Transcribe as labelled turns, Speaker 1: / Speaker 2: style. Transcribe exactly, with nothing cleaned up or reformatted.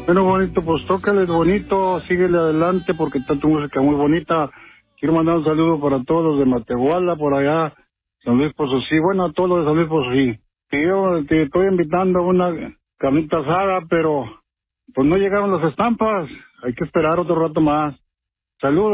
Speaker 1: Bueno, bonito, pues tócale bonito, síguele adelante porque está tu música muy bonita. Quiero mandar un saludo para todos los de Matehuala, por allá, San Luis Potosí, bueno, a todos los de San Luis Potosí. Que yo te estoy invitando a una carnita asada, pero pues no llegaron las estampas, hay que esperar otro rato más. Saludos.